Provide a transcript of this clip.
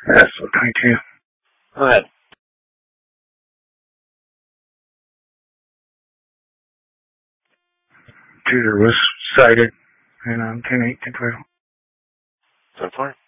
That's 22. Go ahead. Shooter was sighted and on 10-8 to 12. 10-4.